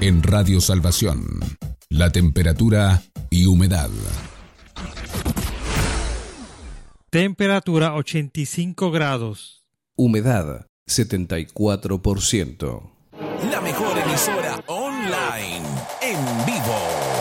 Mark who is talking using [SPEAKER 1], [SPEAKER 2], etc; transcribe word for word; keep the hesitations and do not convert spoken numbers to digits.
[SPEAKER 1] En Radio Salvación, la temperatura y humedad.
[SPEAKER 2] Temperatura ochenta y cinco grados.
[SPEAKER 3] Humedad setenta y cuatro por ciento.
[SPEAKER 4] La mejor emisora online, en vivo.